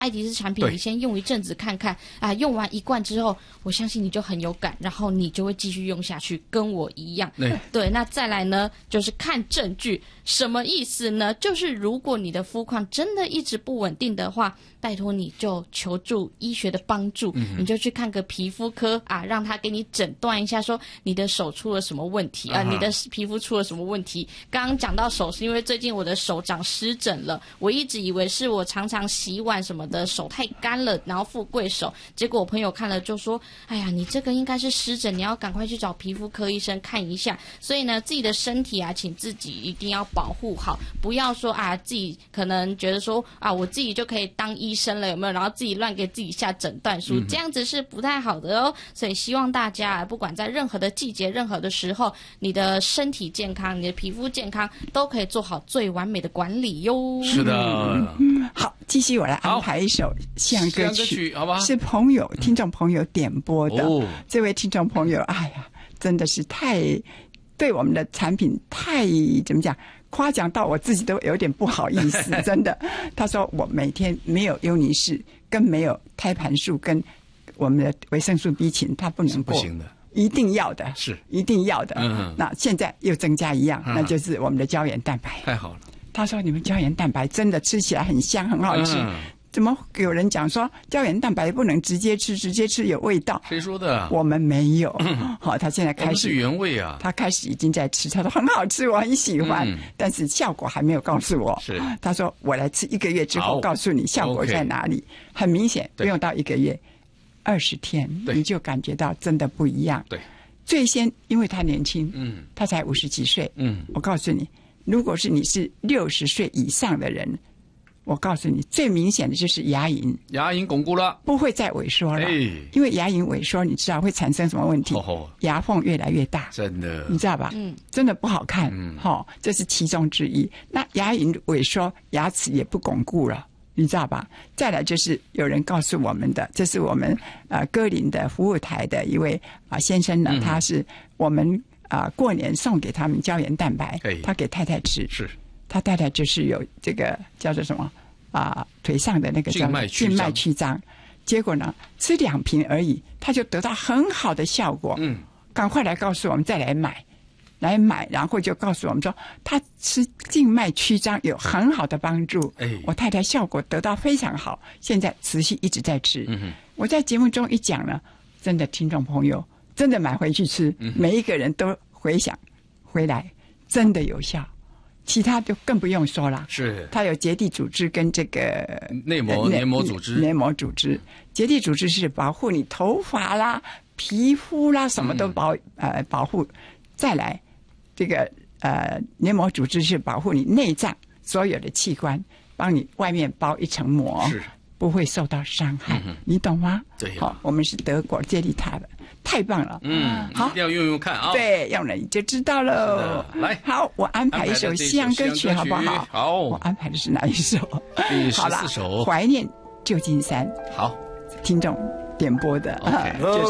爱迪斯产品你先用一阵子看看啊，用完1罐之后，我相信你就很有感，然后你就会继续用下去，跟我一样。对，那再来呢，就是看证据。什么意思呢？就是如果你的肤况真的一直不稳定的话，拜托你就求助医学的帮助，你就去看个皮肤科啊，让他给你诊断一下，说你的手出了什么问题啊，你的皮肤出了什么问题。刚刚讲到手，是因为最近我的手长湿疹了，我一直以为是我常常洗碗什么的手太干了，然后富贵手，结果我朋友看了就说，哎呀，你这个应该是湿疹，你要赶快去找皮肤科医生看一下。所以呢，自己的身体啊，请自己一定要保护好，不要说啊自己可能觉得说啊我自己就可以当医生了，有没有？然后自己乱给自己下诊断书，这样子是不太好的哦。所以希望大家不管在任何的季节、任何的时候，你的身体健康、你的皮肤健康都可以做好最完美的管理哟。 是的， 好，继续我来安排一首西洋歌曲， 好吧？ 是听众朋友点播的。这位听众朋友，哎呀，真的是太对我们的产品太怎么讲？夸奖到我自己都有点不好意思，真的。他说我每天没有优尼氏，跟没有胎盘素，跟我们的维生素 B 群，他不能过， 不行的， 一定要的， 是一定要的。那现在又增加一样，那就是我们的胶原蛋白。 太好了。 他说你们胶原蛋白真的吃起来很香，很好吃。怎么有人讲说胶原蛋白不能直接吃，直接吃有味道？ 谁说的？ 我们没有。好，他现在开始是原味啊。 他开始已经在吃，他说很好吃，我很喜欢，但是效果还没有告诉我。 是， 他说我来吃1个月之后告诉你效果在哪里。很明显，不用到1个月，20天你就感觉到真的不一样。 对， 最先因为他年轻，他才50几岁。我告诉你，如果是你是60岁以上的人。我告诉你，最明显的就是牙龈巩固了， 不会再萎缩了。因为牙龈萎缩，你知道会产生什么问题？牙缝越来越大， 真的， 你知道吧？真的不好看。这是其中之一。那牙龈萎缩，牙齿也不巩固了，你知道吧？再来就是有人告诉我们的，这是我们歌林的服务台的一位先生呢，他是我们过年送给他们胶原蛋白，他给太太吃。 是。 他太太就是有这个叫做什么腿上的那个叫静脉曲张，结果呢吃2瓶而已，他就得到很好的效果。赶快来告诉我们，再来买，然后就告诉我们说他吃静脉曲张有很好的帮助。我太太效果得到非常好，现在持续一直在吃。我在节目中一讲呢，真的听众朋友真的买回去吃，每一个人都回想回来，真的有效。其他就更不用说了， 是它有结缔组织跟这个黏膜组织。结缔组织是保护你头发啦、皮肤啦，什么都保护。再来，这个黏膜组织是保护你内脏所有的器官，帮你外面包一层膜，不会受到伤害。你懂吗？ 对。 好，我们是德国接力塔的。太棒了， 好，一定要用用看啊！ 对，用了你就知道了。 来， 好，我安排一首西洋歌曲，好不好？ 好， 我安排的是哪一首？ 第14首， 怀念旧金山。 好， 听众点播的。 OK，